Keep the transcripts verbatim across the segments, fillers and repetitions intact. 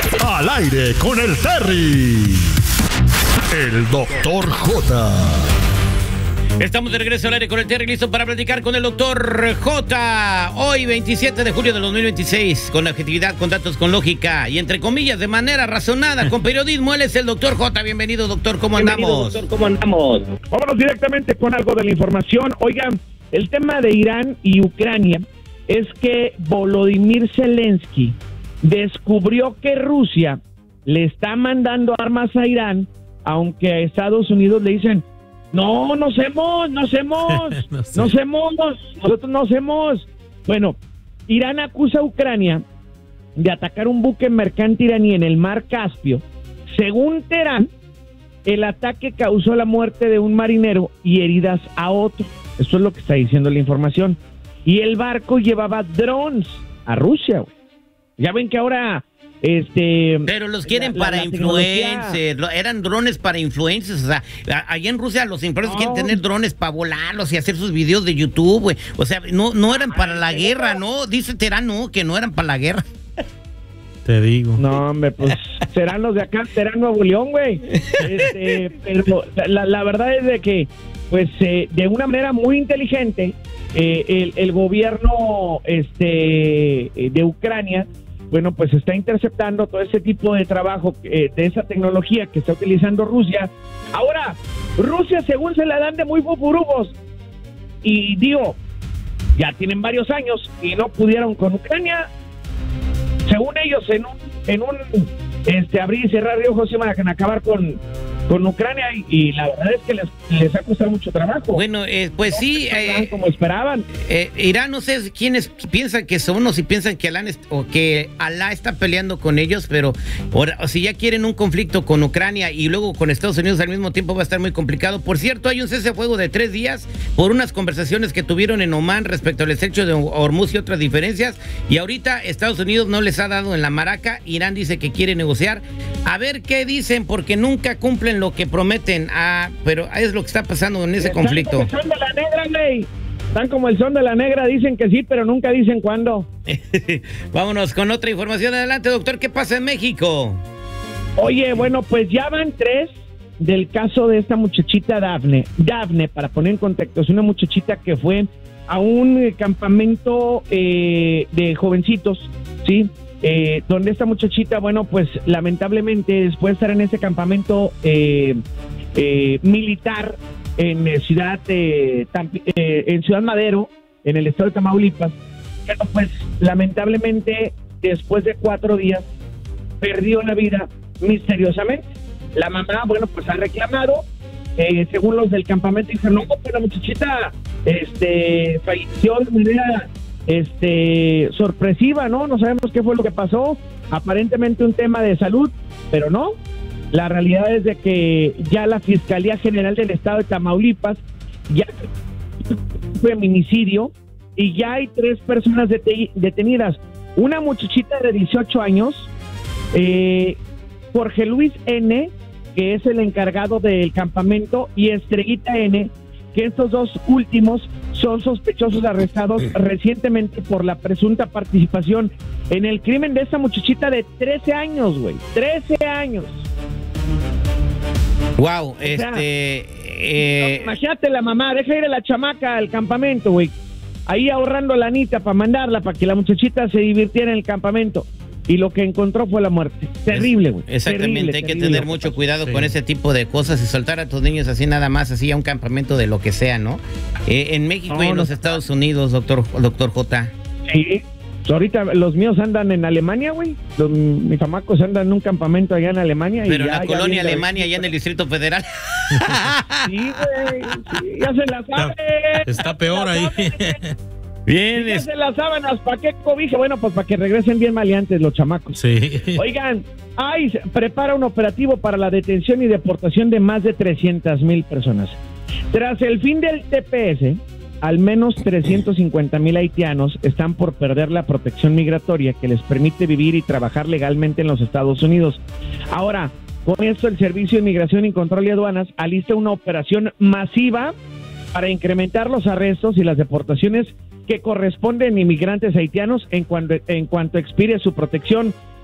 Al aire con el Terry. El doctor J. Estamos de regreso al aire con el Terry, listo para platicar con el doctor J. Hoy, veintisiete de julio de dos mil veintiséis, con objetividad, con datos, con lógica y entre comillas, de manera razonada, con periodismo. Él es el doctor J. Bienvenido, doctor. ¿Cómo Bienvenido, andamos? Doctor, ¿cómo andamos? Vámonos directamente con algo de la información. Oigan, el tema de Irán y Ucrania es que Volodymyr Zelensky descubrió que Rusia le está mandando armas a Irán, aunque a Estados Unidos le dicen, no, no hacemos, no hacemos, no, sé. no hacemos, nosotros no hacemos. Bueno, Irán acusa a Ucrania de atacar un buque mercante iraní en el mar Caspio. Según Teherán, el ataque causó la muerte de un marinero y heridas a otro. Eso es lo que está diciendo la información. Y el barco llevaba drones a Rusia, güey. Ya ven que ahora... Este, pero los quieren la, para la influencers, eran drones para influencers, o sea, allá en Rusia los influencers no. quieren tener drones para volarlos y hacer sus videos de YouTube, güey. O sea, no, no eran para la guerra, ¿no? Dice Terán, no, que no eran para la guerra. Te digo. No, hombre, pues serán los de acá, serán Nuevo León, güey. Este, pero la, la verdad es de que, pues, eh, de una manera muy inteligente, eh, el, el gobierno este, de Ucrania, bueno, pues está interceptando todo ese tipo de trabajo, eh, de esa tecnología que está utilizando Rusia. Ahora, Rusia según se la dan de muy popurubos, y digo, ya tienen varios años y no pudieron con Ucrania. Según ellos, en un, en un este, abrir y cerrar de ojos iban a acabar con, con Ucrania, y, y la verdad es que les, les ha costado mucho trabajo. Bueno, eh, pues no, sí. Eh, como esperaban. Eh, Irán, no sé quiénes piensan que son o si piensan que Alá, o que Alá está peleando con ellos, pero ahora, o si ya quieren un conflicto con Ucrania y luego con Estados Unidos al mismo tiempo, va a estar muy complicado. Por cierto, hay un cese de fuego de tres días por unas conversaciones que tuvieron en Omán respecto al estrecho de Hormuz y otras diferencias, y ahorita Estados Unidos no les ha dado en la maraca. Irán dice que quiere negociar. A ver qué dicen, porque nunca cumplen lo que prometen. Ah, pero es lo que está pasando en ese Están conflicto. Como el son de la negra, güey. Están como el son de la negra, dicen que sí, pero nunca dicen cuándo. Vámonos con otra información. Adelante, doctor, ¿qué pasa en México? Oye, bueno, pues ya van tres del caso de esta muchachita Dafne. Dafne, para poner en contexto, es una muchachita que fue a un campamento eh, de jovencitos, ¿sí? Eh, donde esta muchachita, bueno, pues lamentablemente después de estar en ese campamento eh, eh, militar en eh, ciudad eh, eh, en Ciudad Madero, en el estado de Tamaulipas, bueno, pues lamentablemente después de cuatro días perdió la vida misteriosamente. La mamá, bueno, pues ha reclamado, eh, según los del campamento, dicen, no, pues la muchachita este, falleció de manera este sorpresiva, ¿no? No sabemos qué fue lo que pasó, aparentemente un tema de salud, pero no. La realidad es de que ya la Fiscalía General del Estado de Tamaulipas ya fue feminicidio y ya hay tres personas dete- detenidas. Una muchachita de dieciocho años, eh, Jorge Luis N., que es el encargado del campamento, y Estrellita N., que estos dos últimos son sospechosos arrestados recientemente por la presunta participación en el crimen de esta muchachita de trece años, güey. trece años. Wow, o este... Sea, eh... imagínate la mamá, deja ir a la chamaca al campamento, güey. Ahí ahorrando la anita para mandarla, para que la muchachita se divirtiera en el campamento. Y lo que encontró fue la muerte. Terrible, güey. Exactamente, terrible, hay que terrible tener mucho cuidado sí. con ese tipo de cosas y soltar a tus niños así nada más, así a un campamento de lo que sea, ¿no? Eh, en México no, y en no. los Estados Unidos, doctor, doctor J. Sí, ahorita los míos andan en Alemania, güey. Los, mis chamacos andan en un campamento allá en Alemania. Pero y en ya, la colonia ya Alemania, allá en el Distrito Federal. Sí, güey, sí, ya se la sabe. Está peor ahí. Bien, es... las sábanas, ¿para qué cobija? Bueno, pues para que regresen bien maleantes los chamacos. Sí. Oigan, I C E prepara un operativo para la detención y deportación de más de trescientas mil personas. Tras el fin del T P S, al menos trescientos cincuenta mil haitianos están por perder la protección migratoria que les permite vivir y trabajar legalmente en los Estados Unidos. Ahora, con esto el Servicio de Inmigración y Control de Aduanas alista una operación masiva para incrementar los arrestos y las deportaciones que corresponden a inmigrantes haitianos en cuanto, en cuanto expire su protección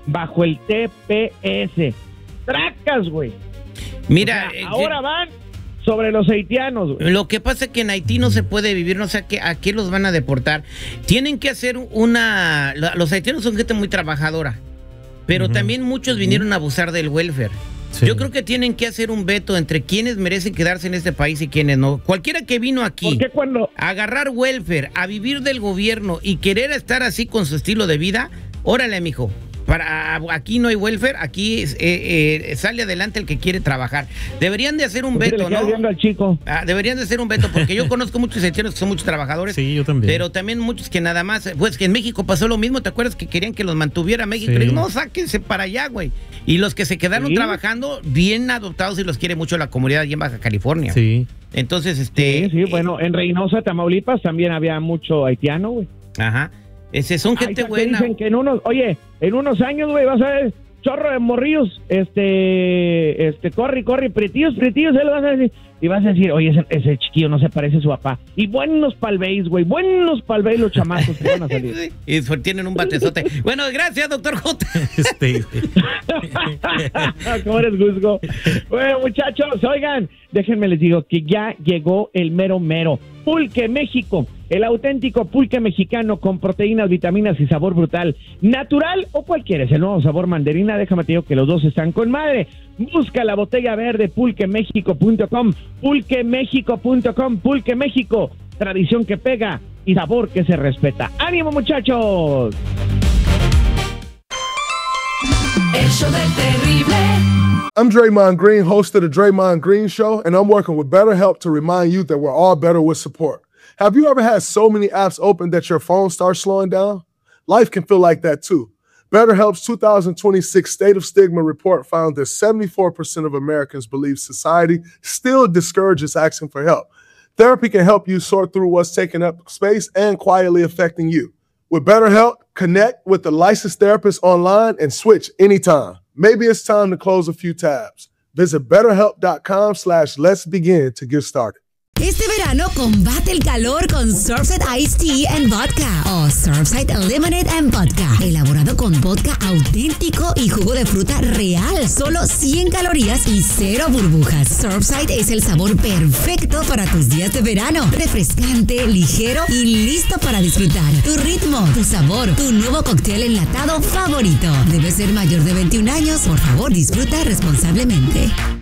bajo el T P S. Tracas, güey. Mira, O sea, eh, ahora van sobre los haitianos, güey. Lo que pasa es que en Haití no se puede vivir, no sé a qué los van a deportar. Tienen que hacer una... Los haitianos son gente muy trabajadora, pero uh-huh. también muchos vinieron uh-huh. a abusar del welfare. Sí. Yo creo que tienen que hacer un veto entre quienes merecen quedarse en este país y quienes no. Cualquiera que vino aquí cuando... a agarrar welfare, a vivir del gobierno y querer estar así con su estilo de vida, órale, mijo. Para, aquí no hay welfare, aquí eh, eh, sale adelante el que quiere trabajar. Deberían de hacer un veto, ¿no? Al chico. Ah, deberían de hacer un veto, porque yo conozco muchos haitianos que son muchos trabajadores. Sí, yo también. Pero también muchos que nada más, pues que en México pasó lo mismo, ¿te acuerdas que querían que los mantuviera México? Sí. No, sáquense para allá, güey. Y los que se quedaron ¿Sí? trabajando, bien adoptados y los quiere mucho la comunidad allí en Baja California. Sí. Entonces, este... Sí, sí, bueno, en Reynosa, Tamaulipas también había mucho haitiano, güey. Ajá. Ese son gente buena. Dicen que en unos, oye, en unos años, güey, vas a ver chorro de morrillos, este, este, corre, corre, pretillos, pretillos, él vas a decir, y vas a decir, oye, ese, ese chiquillo no se parece a su papá. Y buenos palveis, güey, buenos palveis los chamacos que van a salir. Y tienen un batezote. Bueno, gracias, doctor J. Este. ¿Cómo eres, Guzgo? Bueno, muchachos, oigan, déjenme les digo que ya llegó el mero mero. Pulque México, el auténtico pulque mexicano con proteínas, vitaminas y sabor brutal. Natural o cualquiera, es el nuevo sabor mandarina. Déjame te digo que los dos están con madre. Busca la botella verde pulque méxico punto com, pulque méxico punto com, Pulque México, tradición que pega y sabor que se respeta. ¡Ánimo, muchachos! El show del terrible. I'm Draymond Green, host of the Draymond Green Show, and I'm working with BetterHelp to remind you that we're all better with support. Have you ever had so many apps open that your phone starts slowing down? Life can feel like that too. BetterHelp's two thousand twenty-six State of Stigma report found that seventy-four percent of Americans believe society still discourages asking for help. Therapy can help you sort through what's taking up space and quietly affecting you. With BetterHelp, connect with a licensed therapist online and switch anytime. Maybe it's time to close a few tabs. Visit betterhelp.com slash let's begin to get started. Este verano combate el calor con Surfside Iced Tea and Vodka o Surfside Lemonade and Vodka. Elaborado con vodka auténtico y jugo de fruta real. Solo cien calorías y cero burbujas. Surfside es el sabor perfecto para tus días de verano. Refrescante, ligero y listo para disfrutar. Tu ritmo, tu sabor, tu nuevo cóctel enlatado favorito. Debe ser mayor de veintiún años. Por favor, disfruta responsablemente.